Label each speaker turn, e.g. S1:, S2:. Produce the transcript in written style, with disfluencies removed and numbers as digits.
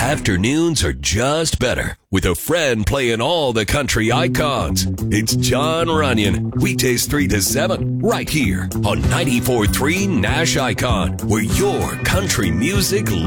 S1: Afternoons are just better with a friend playing all the country icons. It's John Runyon, weekdays 3 to 7, right here on 94.3 Nash Icon, where your country music